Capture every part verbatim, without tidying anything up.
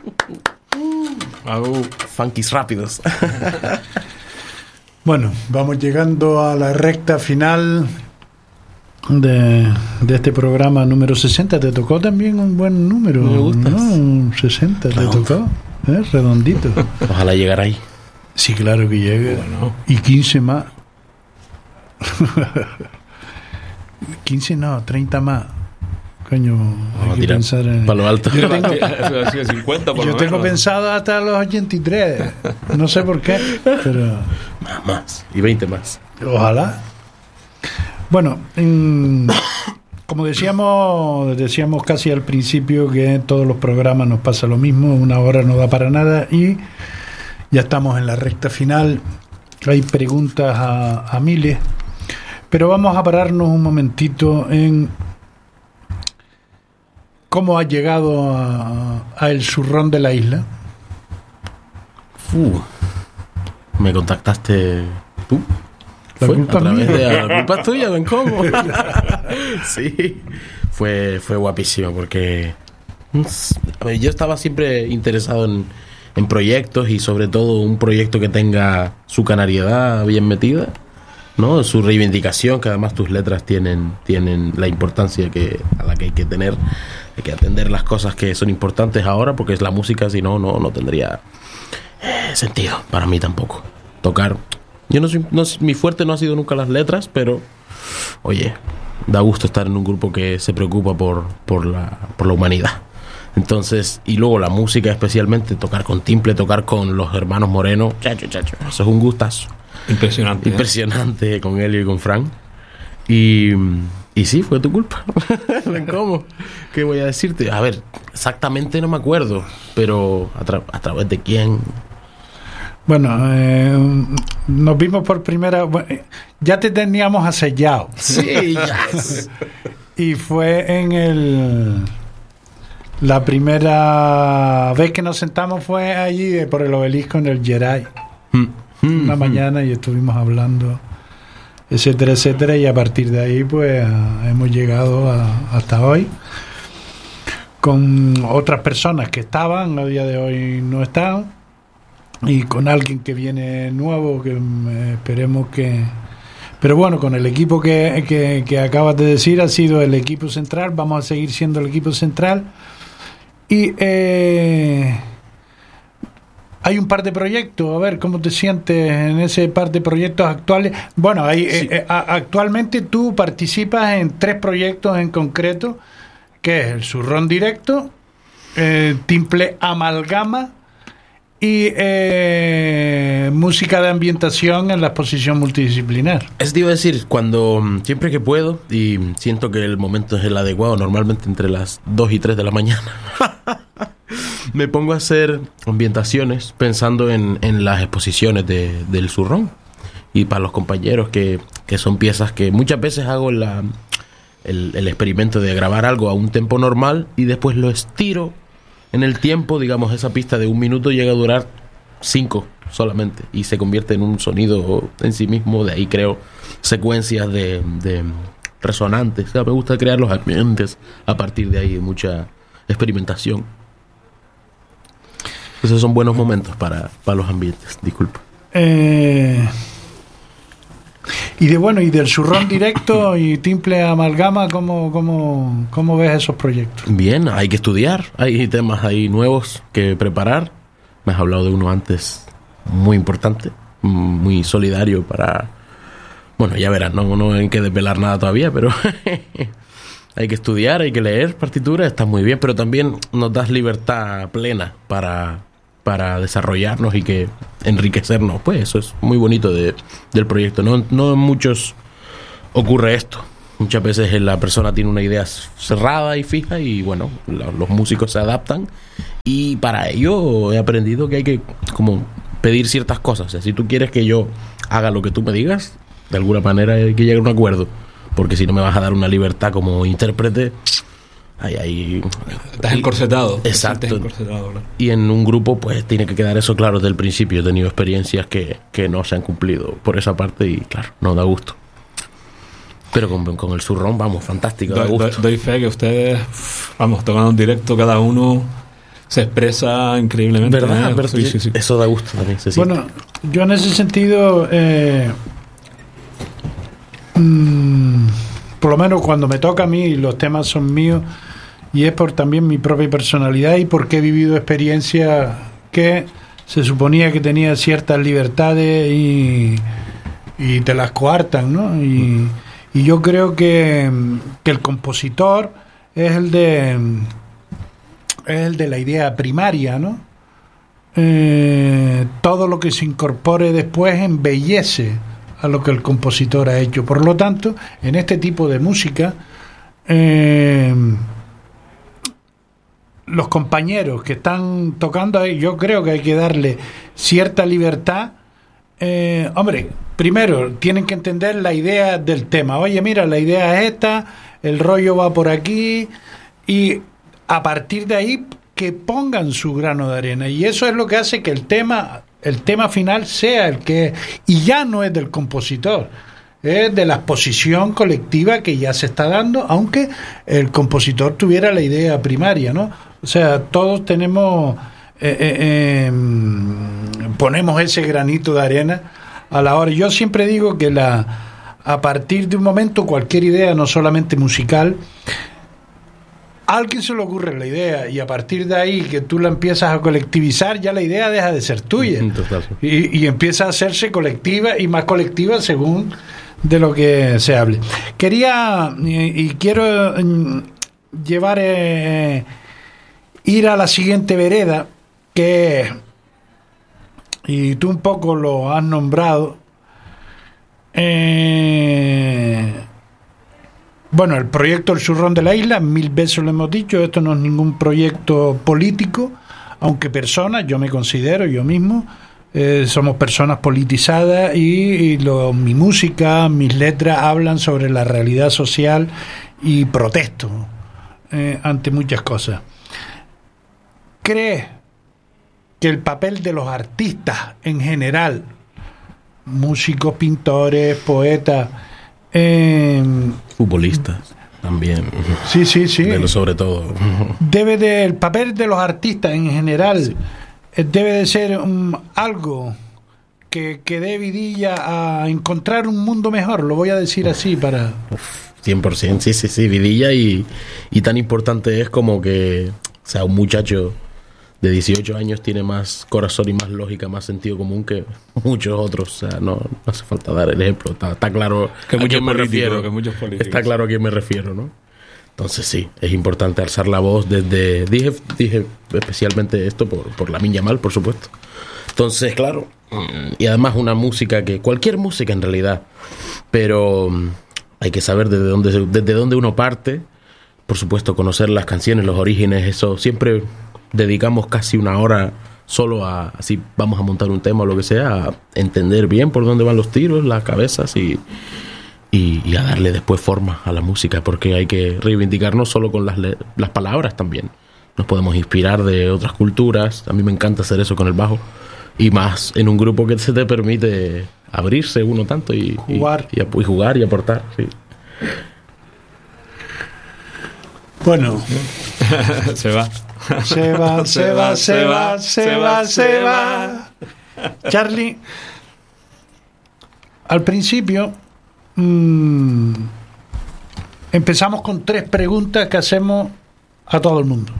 Hago funkis rápidos. Bueno, vamos llegando a la recta final de, de este programa número sesenta. Te tocó también un buen número. Me gusta. ¿No? Un sesenta te tocó. ¿Eh? Redondito. Ojalá llegara ahí. Sí, claro que llegue. Bueno. Y quince más. quince no, treinta más. Coño, hay que pensar en... para lo alto. Yo tengo, cincuenta por yo lo tengo menos. pensado hasta los ochenta y tres. No sé por qué, pero... Más, más. Y veinte más. Ojalá. Bueno, en, como decíamos, decíamos casi al principio que en todos los programas nos pasa lo mismo, una hora no da para nada y ya estamos en la recta final. Hay preguntas a, a miles, pero vamos a pararnos un momentito en cómo has llegado a, a el zurrón de la isla. Uh, me contactaste tú. La ¿Fue? culpa A través mía. de la culpa es tuya, ven cómo. Sí, fue, fue guapísimo porque a ver, yo estaba siempre interesado en, en proyectos y sobre todo un proyecto que tenga su canariedad bien metida, ¿no? Su reivindicación, que además tus letras tienen, tienen la importancia que, a la que hay que tener. Hay que atender las cosas que son importantes ahora porque es la música, si no, no, no tendría eh, sentido para mí tampoco. Tocar... Yo no soy, no, mi fuerte no ha sido nunca las letras, pero oye, da gusto estar en un grupo que se preocupa por, por, la, por la humanidad. Entonces, y luego la música especialmente, tocar con timple, tocar con los hermanos Moreno, chacho, chacho, eso es un gustazo. Impresionante. ¿eh? Impresionante con Elio y con Frank. Y, y sí, fue tu culpa. ¿Cómo? ¿Qué voy a decirte? A ver, exactamente no me acuerdo, pero a, tra- a través de quién... Bueno, eh, nos vimos por primera vez. Ya te teníamos asellado. Sí, ya. Y fue en el... La primera vez que nos sentamos fue allí eh, por el obelisco en el Geray. Una mañana y estuvimos hablando, etcétera, etcétera. Y a partir de ahí, pues, a- hemos llegado a- hasta hoy. Con otras personas que estaban, a día de hoy no están. Y con alguien que viene nuevo, que eh, esperemos que... Pero bueno, con el equipo que, que, que acabas de decir, ha sido el equipo central, vamos a seguir siendo el equipo central. Y eh, hay un par de proyectos, a ver, ¿cómo te sientes en ese par de proyectos actuales? Bueno, hay, Sí. eh, eh, a- actualmente tú participas en tres proyectos en concreto, que es el Zurrón Directo, el Timple Amalgama, y eh, música de ambientación en la exposición multidisciplinar. Es digo decir, cuando siempre que puedo y siento que el momento es el adecuado, normalmente entre las dos y tres de la mañana, me pongo a hacer ambientaciones pensando en, en las exposiciones de, del Zurrón. Y para los compañeros que, que son piezas que muchas veces hago la, el, el experimento de grabar algo a un tempo normal y después lo estiro en el tiempo, digamos, esa pista de un minuto llega a durar cinco solamente y se convierte en un sonido en sí mismo. De ahí creo secuencias de, de resonantes. O sea, me gusta crear los ambientes a partir de ahí, mucha experimentación. Esos son buenos momentos para, para los ambientes. Disculpa. Eh, y de bueno, y del Zurrón Directo y Timple Amalgama, ¿cómo, cómo, cómo ves esos proyectos? Bien, hay que estudiar. Hay temas ahí nuevos que preparar. Me has hablado de uno antes muy importante, muy solidario para... Bueno, ya verás, no, no hay que desvelar nada todavía, pero hay que estudiar, hay que leer partituras, está muy bien, pero también nos das libertad plena para, para desarrollarnos y que enriquecernos. Pues eso es muy bonito de, del proyecto. No, no en muchos ocurre esto. Muchas veces la persona tiene una idea cerrada y fija y bueno, la, los músicos se adaptan y para ello he aprendido que hay que como pedir ciertas cosas. O sea, si tú quieres que yo haga lo que tú me digas, de alguna manera hay que llegar a un acuerdo, porque si no me vas a dar una libertad como intérprete, ahí ahí Estás encorsetado. Exacto. Estás encorsetado, ¿verdad? Y en un grupo pues tiene que quedar eso claro desde el principio. He tenido experiencias que, que no se han cumplido por esa parte y claro, no da gusto. Pero con, con el Zurrón, vamos, fantástico, da Doy, gusto. doy- doy fe que ustedes, vamos, tocando en directo cada uno, Se expresa increíblemente. ¿Verdad? ¿eh? Pero Sí, sí, sí. Eso da gusto también. Se siente. Bueno, yo en ese sentido, eh, mmm, por lo menos cuando me toca a mí, los temas son míos, y es por también mi propia personalidad y porque he vivido experiencias que se suponía que tenía ciertas libertades y, y te las coartan, ¿no? Y, y yo creo que, que el compositor es el de es el de la idea primaria, ¿no? Eh, todo lo que se incorpore después embellece a lo que el compositor ha hecho. Por lo tanto, en este tipo de música, eh, los compañeros que están tocando ahí, yo creo que hay que darle cierta libertad. Eh, hombre, primero tienen que entender la idea del tema. Oye, mira, la idea es esta, el rollo va por aquí, y a partir de ahí que pongan su grano de arena, y eso es lo que hace que el tema el tema final sea el que es, y ya no es del compositor, es de la exposición colectiva que ya se está dando, aunque el compositor tuviera la idea primaria, ¿no? O sea, todos tenemos eh, eh, eh, ponemos ese granito de arena a la hora. Yo siempre digo que la a partir de un momento cualquier idea, no solamente musical, a alguien se le ocurre la idea, y a partir de ahí que tú la empiezas a colectivizar, ya la idea deja de ser tuya. Y, y empieza a hacerse colectiva y más colectiva según de lo que se hable. Quería y, y quiero mm, llevar eh, ir a la siguiente vereda, que y tú un poco lo has nombrado. Eh, Bueno, el proyecto El Zurrón de la Isla, mil veces lo hemos dicho, esto no es ningún proyecto político, aunque personas, yo me considero, yo mismo, eh, somos personas politizadas, y, y lo, mi música, mis letras hablan sobre la realidad social y protesto eh, ante muchas cosas. ¿Crees que el papel de los artistas en general, músicos, pintores, poetas, Eh, futbolistas también, sí, sí, sí, pero sobre todo debe de el papel de los artistas en general, sí, debe de ser um, algo que, que dé vidilla a encontrar un mundo mejor, lo voy a decir así para cien por ciento, sí, sí, sí, vidilla, y, y tan importante es como que, o sea, un muchacho de dieciocho años tiene más corazón y más lógica, más sentido común que muchos otros. O sea, no, no hace falta dar el ejemplo. Está, está claro que a muchos quién me refiero. Que muchos políticos. Está claro a quién me refiero, ¿no? Entonces sí, es importante alzar la voz desde... Dije, dije especialmente esto por, por Lamine Yamal, por supuesto. Entonces, claro, y además una música que... Cualquier música en realidad, pero hay que saber desde dónde, desde dónde uno parte. Por supuesto, conocer las canciones, los orígenes, eso siempre... Dedicamos casi una hora solo a, así vamos a montar un tema o lo que sea, a entender bien por dónde van los tiros, las cabezas, y, y, y a darle después forma a la música, porque hay que reivindicarnos solo con las, las palabras también. Nos podemos inspirar de otras culturas, a mí me encanta hacer eso con el bajo, y más en un grupo que se te permite abrirse uno tanto y jugar y, y, y, jugar y aportar, sí. Bueno, se va. Se va, se va, se va, se va, se va. Charlie, al principio mmm, empezamos con tres preguntas que hacemos a todo el mundo.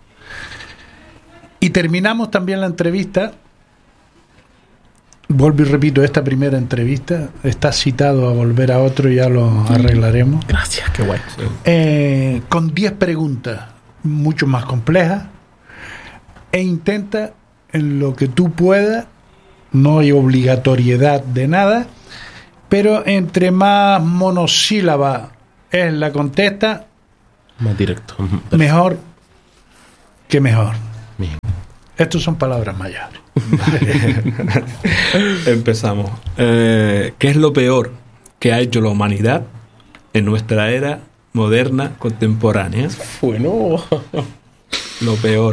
Y terminamos también la entrevista. Vuelvo y repito, esta primera entrevista está citado a volver a otro, ya lo arreglaremos. Gracias, qué guay. Eh, con diez preguntas mucho más complejas, e intenta en lo que tú puedas, no hay obligatoriedad de nada, pero entre más monosílaba es la contesta, más directo, mejor que mejor. Bien. Estos son palabras mayores. Empezamos. Eh, ¿Qué es lo peor que ha hecho la humanidad en nuestra era moderna contemporánea? Bueno, lo peor.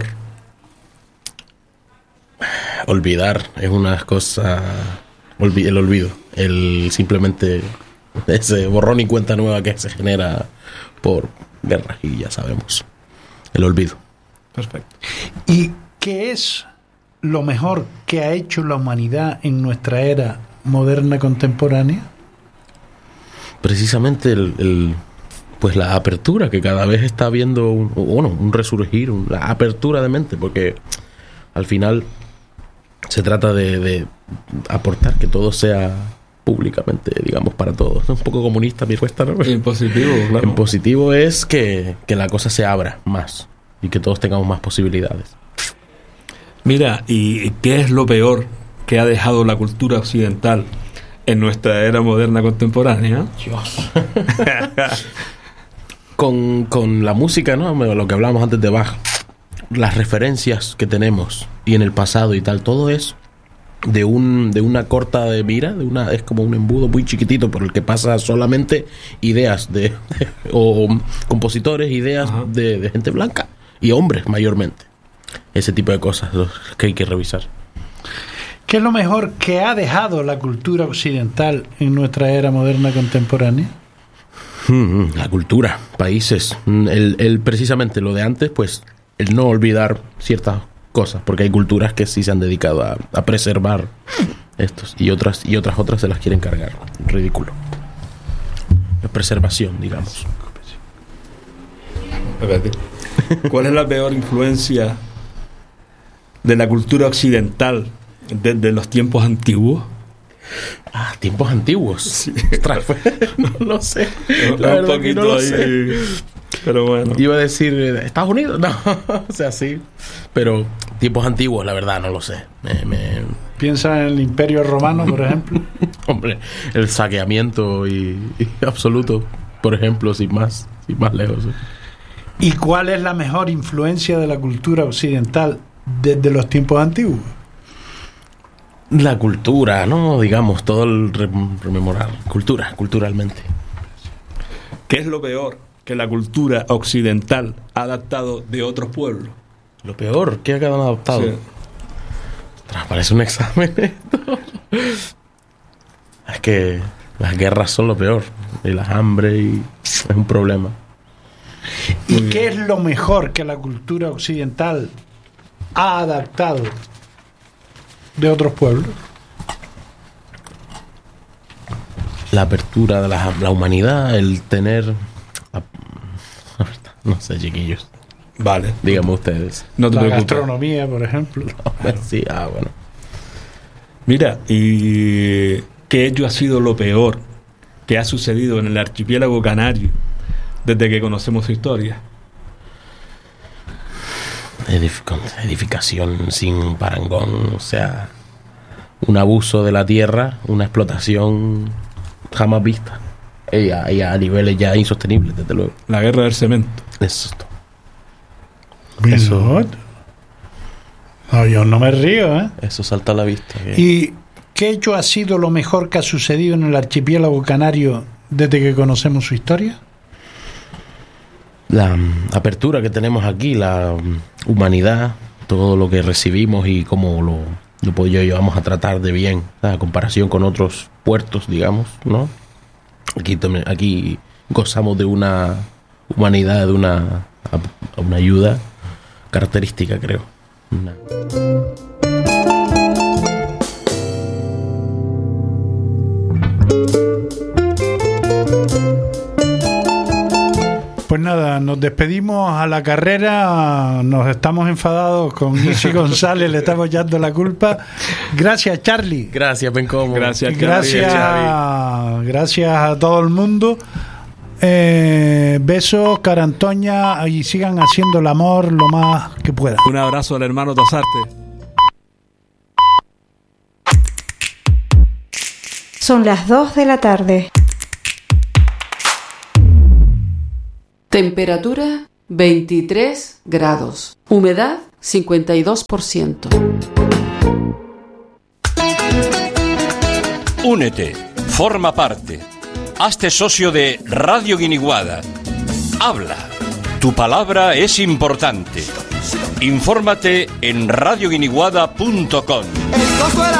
Olvidar es una cosa. Olvi- el olvido. El simplemente ese borrón y cuenta nueva que se genera por guerras, y ya sabemos. El olvido. Perfecto. ¿Y qué es lo mejor que ha hecho la humanidad en nuestra era moderna contemporánea? Precisamente el, el pues la apertura que cada vez está habiendo un, bueno, un resurgir, un, la apertura de mente, porque al final se trata de, de aportar que todo sea públicamente, digamos, para todos. Es un poco comunista mi cuesta, ¿no? En positivo, claro. En positivo es que, que la cosa se abra más y que todos tengamos más posibilidades. Mira, ¿y qué es lo peor que ha dejado la cultura occidental en nuestra era moderna contemporánea? Dios. con, con la música, ¿no? Lo que hablábamos antes de Bach, las referencias que tenemos y en el pasado y tal, todo es de un de una corta de mira, de una es como un embudo muy chiquitito por el que pasa solamente ideas de, de o compositores, ideas de, de gente blanca y hombres mayormente. Ese tipo de cosas los que hay que revisar. ¿Qué es lo mejor que ha dejado la cultura occidental en nuestra era moderna contemporánea? Mm, la cultura, países, el, el precisamente lo de antes, pues el no olvidar ciertas cosas, porque hay culturas que sí se han dedicado a, a preservar estos y otras y otras otras se las quieren cargar. Ridículo. La preservación, digamos. ¿Cuál es la peor influencia de la cultura occidental desde los tiempos antiguos? Ah, tiempos antiguos. Sí. Ostras, no lo sé. La verdad un poquito que no lo ahí, sé. Pero bueno. Iba a decir Estados Unidos, no, o sea, sí. Pero tiempos antiguos, la verdad, no lo sé. Me, me... Piensa en el Imperio Romano, por ejemplo. Hombre, el saqueamiento y, y absoluto, por ejemplo, sin más, sin más lejos. ¿Sí? ¿Y cuál es la mejor influencia de la cultura occidental desde los tiempos antiguos? La cultura, ¿no? Digamos, todo el rememorar. Cultura, culturalmente. ¿Qué es lo peor que la cultura occidental ha adaptado de otros pueblos? Lo peor que ha quedado adaptado. Sí. Ostras, parece un examen esto. Es que las guerras son lo peor. Y las hambre y es un problema. ¿Y Muy qué bien. es lo mejor que la cultura occidental ha adaptado de otros pueblos? La apertura de la, la humanidad, el tener... No sé, chiquillos. Vale. Díganme ustedes. No te la preocupes. Gastronomía, por ejemplo. No, sí, ah, bueno. Mira, ¿y qué hecho ha sido lo peor que ha sucedido en el archipiélago canario desde que conocemos su historia? Edif- edificación sin parangón, o sea, un abuso de la tierra, una explotación jamás vista y a, y a niveles ya insostenibles, desde luego. La guerra del cemento. Eso. Eso. No, yo no me río, ¿eh? Eso salta a la vista. ¿Qué? ¿Y qué hecho ha sido lo mejor que ha sucedido en el archipiélago canario desde que conocemos su historia? La um, apertura que tenemos aquí, la um, humanidad, todo lo que recibimos y cómo lo, lo llevamos a tratar de bien, a comparación con otros puertos, digamos, ¿no? Aquí, aquí gozamos de una humanidad, de una, una ayuda característica, creo. Una... Pues nada, nos despedimos a la carrera, nos estamos enfadados con Isi González, le estamos echando la culpa. Gracias, Charlie. Gracias, Bencomo. Gracias, Charlie. Gracias, gracias a todo el mundo. Eh, besos, cara Antoña, y sigan haciendo el amor lo más que puedan. Un abrazo al hermano Tosarte. Son las dos de la tarde. Temperatura veintitrés grados. Humedad cincuenta y dos por ciento. Únete, forma parte. Hazte socio de Radio Guiniguada. Habla. Tu palabra es importante. Infórmate en radio guiniguada punto com.